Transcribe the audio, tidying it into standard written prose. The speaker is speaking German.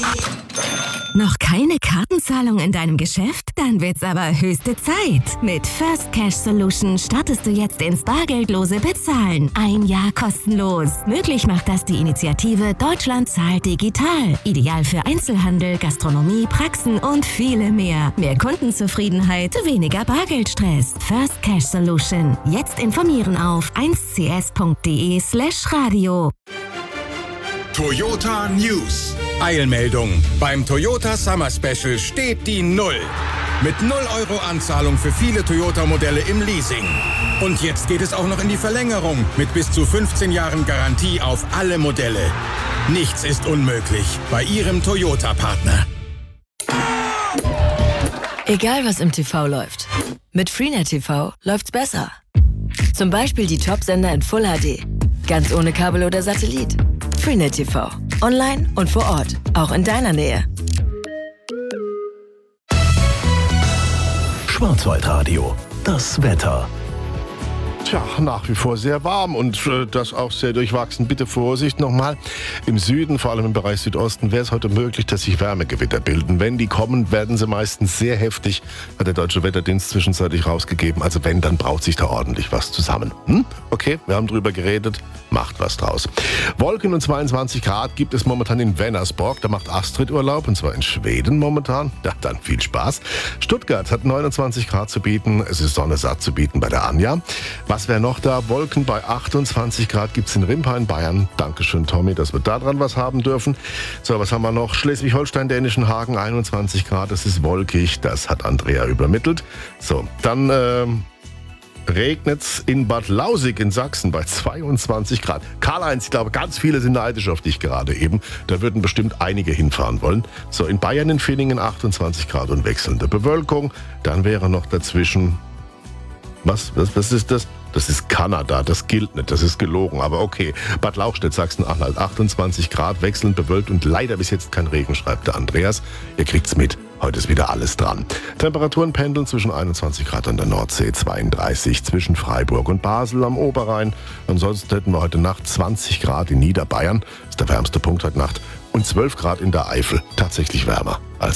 Noch keine Kartenzahlung in deinem Geschäft? Dann wird's aber höchste Zeit. Mit First Cash Solution startest du jetzt ins bargeldlose Bezahlen. 1 Jahr kostenlos. Möglich macht das die Initiative Deutschland zahlt digital. Ideal für Einzelhandel, Gastronomie, Praxen und viele mehr. Mehr Kundenzufriedenheit, weniger Bargeldstress. First Cash Solution. Jetzt informieren auf 1cs.de/radio. Toyota News. Eilmeldung. Beim Toyota Summer Special steht die 0. Mit 0 € Anzahlung für viele Toyota-Modelle im Leasing. Und jetzt geht es auch noch in die Verlängerung mit bis zu 15 Jahren Garantie auf alle Modelle. Nichts ist unmöglich bei Ihrem Toyota-Partner. Egal was im TV läuft, mit Freenet TV läuft's besser. Zum Beispiel die Top-Sender in Full HD. Ganz ohne Kabel oder Satellit. Freenet TV. Online und vor Ort. Auch in deiner Nähe. Schwarzwaldradio. Das Wetter. Tja, nach wie vor sehr warm und das auch sehr durchwachsen. Bitte Vorsicht nochmal. Im Süden, vor allem im Bereich Südosten, wäre es heute möglich, dass sich Wärmegewitter bilden. Wenn die kommen, werden sie meistens sehr heftig, hat der Deutsche Wetterdienst zwischenzeitlich rausgegeben. Also wenn, dann braut sich da ordentlich was zusammen. Okay, wir haben drüber geredet. Macht was draus. Wolken und 22 Grad gibt es momentan in Vänersborg. Da macht Astrid Urlaub, und zwar in Schweden momentan. Ja, dann viel Spaß. Stuttgart hat 29 Grad zu bieten. Es ist sonnesatt zu bieten bei der Anja. Was wäre noch da? Wolken bei 28 Grad gibt es in Rimpa in Bayern. Dankeschön, Tommy, dass wir da dran was haben dürfen. So, was haben wir noch? Schleswig-Holstein, Dänischen Hagen, 21 Grad. Es ist wolkig. Das hat Andrea übermittelt. So, dann regnet's in Bad Lausig in Sachsen bei 22 Grad. Karl-Heinz, ich glaube, ganz viele sind neidisch auf dich gerade eben. Da würden bestimmt einige hinfahren wollen. So, in Bayern, in Villingen 28 Grad und wechselnde Bewölkung. Dann wäre noch dazwischen... Was ist das? Das ist Kanada, das gilt nicht, das ist gelogen, aber okay. Bad Lauchstädt, Sachsen-Anhalt, 28 Grad, wechselnd bewölkt und leider bis jetzt kein Regen, schreibt der Andreas. Ihr kriegt's mit, heute ist wieder alles dran. Temperaturen pendeln zwischen 21 Grad an der Nordsee, 32 zwischen Freiburg und Basel am Oberrhein. Ansonsten hätten wir heute Nacht 20 Grad in Niederbayern, das ist der wärmste Punkt heute Nacht, und 12 Grad in der Eifel, tatsächlich wärmer als